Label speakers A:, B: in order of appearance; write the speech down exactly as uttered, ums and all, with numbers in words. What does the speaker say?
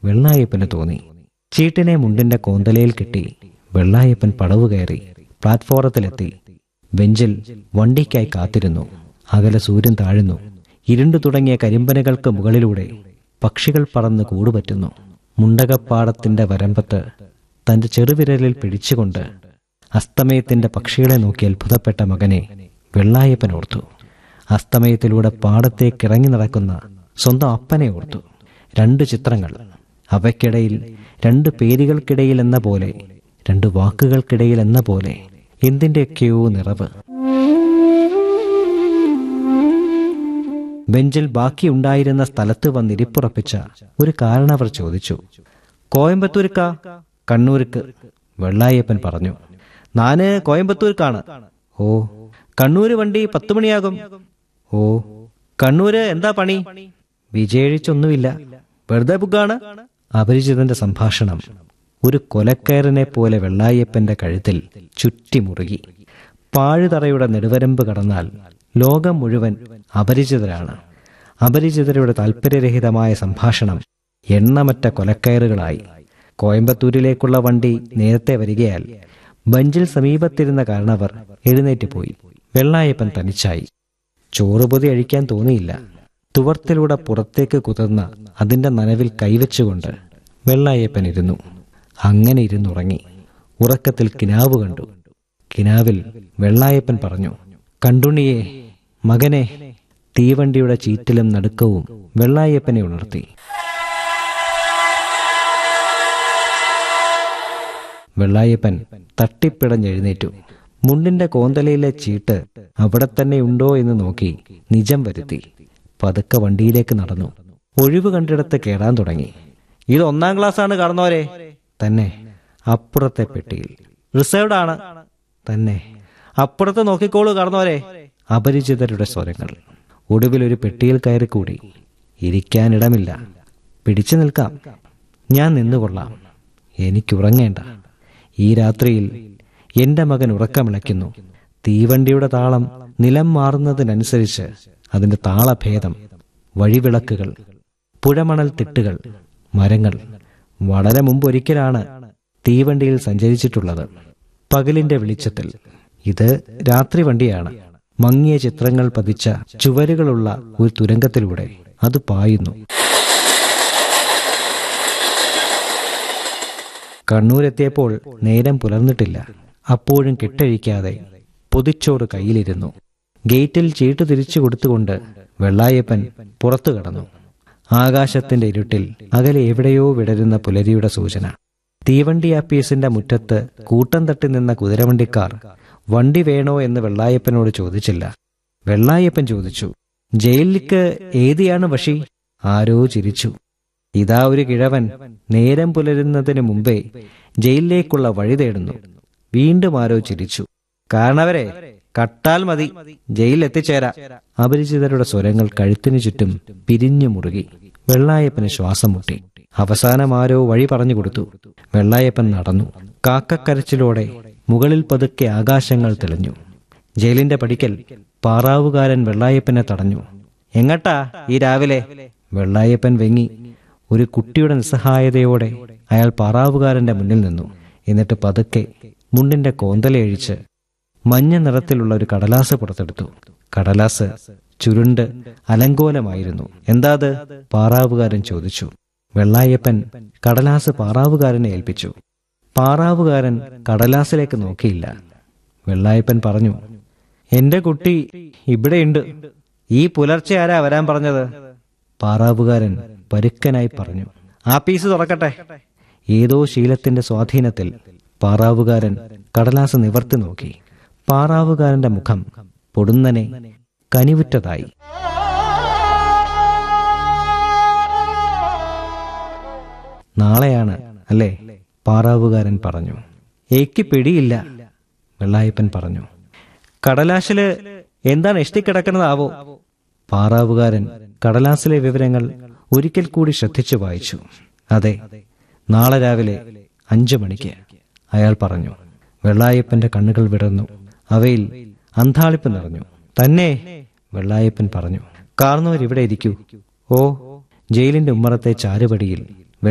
A: വെള്ളായപ്പന് തോന്നി. ചീട്ടിനെ മുണ്ടിന്റെ കോന്തലയിൽ കെട്ടി വെള്ളായപ്പൻ പടവ് കയറി പ്ലാറ്റ്ഫോറത്തിലെത്തി. ബെഞ്ചിൽ വണ്ടിക്കായി കാത്തിരുന്നു. അകലെ സൂര്യൻ താഴുന്നു. ഇരുണ്ടു തുടങ്ങിയ കരിമ്പനകൾക്ക് മുകളിലൂടെ പക്ഷികൾ പറന്ന് കൂടുപറ്റുന്നു. മുണ്ടകപ്പാടത്തിന്റെ വരമ്പത്ത് തന്റെ ചെറുവിരലിൽ പിടിച്ചുകൊണ്ട് അസ്തമയത്തിന്റെ പക്ഷികളെ നോക്കി അത്ഭുതപ്പെട്ട മകനെ വെള്ളായപ്പൻ ഓർത്തു. അസ്തമയത്തിലൂടെ പാടത്തേക്കിറങ്ങി നടക്കുന്ന സ്വന്തം അപ്പനെ ഓർത്തു. രണ്ട് ചിത്രങ്ങൾ, അവയ്ക്കിടയിൽ രണ്ട് പേരുകൾക്കിടയിൽ എന്ന പോലെ, രണ്ട് വാക്കുകൾക്കിടയിൽ എന്ന പോലെ എന്തിൻ്റെയൊക്കെയോ നിറവ്. ബെഞ്ചിൽ ബാക്കിയുണ്ടായിരുന്ന സ്ഥലത്ത് വന്നിരിപ്പുറപ്പിച്ച ഒരു കാരണവർ ചോദിച്ചു, കോയമ്പത്തൂർക്ക? കണ്ണൂർക്ക്. വെള്ളായപ്പൻ പറഞ്ഞു, നാന് കോയമ്പത്തൂർക്കാണ്. ഓ, കണ്ണൂര് വണ്ടി പത്തു മണിയാകും. ഓ, കണ്ണൂര് എന്താ പണി? വിജയിച്ചൊന്നുമില്ല, വെറുതെ ബുക്കാണ്. അപരിചിതന്റെ സംഭാഷണം ഒരു കൊലക്കയറിനെ പോലെ വെള്ളായപ്പന്റെ കഴുത്തിൽ ചുറ്റിമുറുകി. പാഴുതറയുടെ നെടുവരമ്പ് കടന്നാൽ ലോകം മുഴുവൻ അപരിചിതരാണ്. അപരിചിതരുടെ താല്പര്യരഹിതമായ സംഭാഷണം എണ്ണമറ്റ കൊലക്കയറുകളായി. കോയമ്പത്തൂരിലേക്കുള്ള വണ്ടി നേരത്തെ വരികയാൽ ബെഞ്ചിൽ സമീപത്തിരുന്ന കാരണവർ എഴുന്നേറ്റ് പോയി. വെള്ളായപ്പൻ തനിച്ചായി. ചോറുപൊതി അഴിക്കാൻ തോന്നിയില്ല. തുവർത്തിലൂടെ പുറത്തേക്ക് കുതിർന്ന അതിന്റെ നനവിൽ കൈവച്ചുകൊണ്ട് വെള്ളായപ്പൻ ഇരുന്നു. അങ്ങനെ ഇരുന്നുറങ്ങി. ഉറക്കത്തിൽ കിനാവ് കണ്ടു. കിനാവിൽ വെള്ളായപ്പൻ പറഞ്ഞു, കണ്ടുണ്ണിയെ, മകനെ. തീവണ്ടിയുടെ ചീറ്റിലും നടുക്കവും വെള്ളായപ്പനെ ഉണർത്തി. വെള്ളായപ്പൻ തട്ടിപ്പിടഞ്ഞെഴുന്നേറ്റു. മുണ്ടിന്റെ കോന്തലയിലെ ചീട്ട് അവിടെ തന്നെ ഉണ്ടോ എന്ന് നോക്കി നിജം വരുത്തി. പതുക്കെ വണ്ടിയിലേക്ക് നടന്നു. ഒഴിവ് കണ്ടിടത്ത് കേറാൻ തുടങ്ങി. ഇത് ഒന്നാം ക്ലാസ് ആണ് കടന്നോരെ? തന്നെ. അപ്പുറത്തെ പെട്ടിയിൽ. റിസർവ്ഡ് ആണ്? തന്നെ. അപ്പുറത്ത് നോക്കിക്കോളൂ കടന്നോരെ. അപരിചിതരുടെ സ്വരങ്ങൾ. ഒടുവിൽ ഒരു പെട്ടിയിൽ കയറിക്കൂടി. ഇരിക്കാനിടമില്ല. പിടിച്ചു നിൽക്കാം. ഞാൻ നിന്നുകൊള്ളാം. എനിക്കുറങ്ങേണ്ട. ഈ രാത്രിയിൽ എന്റെ മകൻ ഉറക്കമിളയ്ക്കുന്നു. തീവണ്ടിയുടെ താളം നിലം മാറുന്നതിനനുസരിച്ച് അതിന്റെ താളഭേദം, വഴിവിളക്കുകൾ, പുഴമണൽ തിട്ടുകൾ, മരങ്ങൾ. വളരെ മുമ്പൊരിക്കലാണ് തീവണ്ടിയിൽ സഞ്ചരിച്ചിട്ടുള്ളത്. പകലിന്റെ വെളിച്ചത്തിൽ. ഇത് രാത്രി വണ്ടിയാണ്. മങ്ങിയ ചിത്രങ്ങൾ പതിച്ച ചുവരുകളുള്ള ഒരു തുരങ്കത്തിലൂടെ അത് പായുന്നു. കണ്ണൂരെത്തിയപ്പോൾ നേരം പുലർന്നിട്ടില്ല. അപ്പോഴും കെട്ടഴിക്കാതെ പൊതിച്ചോറ് കയ്യിലിരുന്നു. ഗേറ്റിൽ ചീട്ട് തിരിച്ചു കൊടുത്തുകൊണ്ട് വെള്ളായപ്പൻ പുറത്തു കടന്നു. ആകാശത്തിന്റെ ഇരുട്ടിൽ അകലെ എവിടെയോ വിടരുന്ന പുലരിയുടെ സൂചന. തീവണ്ടി ആപ്പീസിന്റെ മുറ്റത്ത് കൂട്ടം തട്ടി നിന്ന കുതിരവണ്ടിക്കാർ വണ്ടി വേണോ എന്ന് വെള്ളായപ്പനോട് ചോദിച്ചില്ല. വെള്ളായപ്പൻ ചോദിച്ചു, ജയിലിലേക്ക് ഏതിയാണ് വഷി? ആരോ ചിരിച്ചു. ഇതാ ഒരു കിഴവൻ നേരം പുലരുന്നതിന് മുമ്പേ ജയിലിലേക്കുള്ള വഴി തേടുന്നു. വീണ്ടും ആരോ ചിരിച്ചു. കാരണവരെ, കട്ടാൽ മതി, ജയിലിൽ എത്തിച്ചേരാ. അപരിചിതരുടെ സ്വരങ്ങൾ കഴുത്തിനു ചുറ്റും പിരിഞ്ഞു മുറുകി. വെള്ളായപ്പന് ശ്വാസം മുട്ടി. അവസാനം ആരോ വഴി പറഞ്ഞു കൊടുത്തു. വെള്ളായപ്പൻ നടന്നു. കാക്കക്കരച്ചിലോടെ മുകളിൽ പതുക്കെ ആകാശങ്ങൾ തെളിഞ്ഞു. ജയിലിന്റെ പടിക്കൽ പാറാവുകാരൻ വെള്ളായപ്പനെ തടഞ്ഞു. എങ്ങട്ടാ ഈ രാവിലെ? വെള്ളായപ്പൻ വെങ്ങി. ഒരു കുട്ടിയുടെ നിസ്സഹായതയോടെ അയാൾ പാറാവുകാരന്റെ മുന്നിൽ നിന്നു. എന്നിട്ട് പതുക്കെ മുണ്ടിന്റെ കോന്തലയഴിച്ച് മഞ്ഞ നിറത്തിലുള്ള ഒരു കടലാസ് പുറത്തെടുത്തു. കടലാസ് ചുരുണ്ട് അലങ്കോലമായിരുന്നു. എന്താത്? പാറാവുകാരൻ ചോദിച്ചു. വെള്ളായപ്പൻ കടലാസ് പാറാവുകാരനെ ഏൽപ്പിച്ചു. പാറാവുകാരൻ കടലാസിലേക്ക് നോക്കിയില്ല. വെള്ളായപ്പൻ പറഞ്ഞു, എന്റെ കുട്ടി ഇവിടെയുണ്ട്. ഈ പുലർച്ചെ ആരാ വരാൻ പറഞ്ഞത്? പാറാവുകാരൻ പരുക്കനായി പറഞ്ഞു, ആ പീസ് തുറക്കട്ടെ. ഏതോ ശീലത്തിന്റെ സ്വാധീനത്തിൽ പാറാവുകാരൻ കടലാസ് നിവർത്തി നോക്കി. പാറാവുകാരന്റെ മുഖം പൊടുന്നനെ കനിവുറ്റതായി. നാളെയാണ് അല്ലേ? പാറാവുകാരൻ പറഞ്ഞു. എനിക്ക് പിടിയില്ല, വെള്ളായപ്പൻ പറഞ്ഞു. കടലാസില് എന്താണ് എഷ്ടിക്കിടക്കുന്നതാവോ? പാറാവുകാരൻ കടലാസിലെ വിവരങ്ങൾ ഒരിക്കൽ കൂടി ശ്രദ്ധിച്ചു വായിച്ചു. അതെ, നാളെ രാവിലെ അഞ്ചു മണിക്ക്, അയാൾ പറഞ്ഞു. വെള്ളായപ്പന്റെ കണ്ണുകൾ വിടർന്നു. അവയിൽ അന്താളിപ്പ് നിറഞ്ഞു. തന്നെ, വെള്ളായപ്പൻ പറഞ്ഞു. കാർന്നവർ ഇവിടെ ഇരിക്കൂ. ഓ, ജയിലിന്റെ ഉമ്മറത്തെ ചാരുപടിയിൽ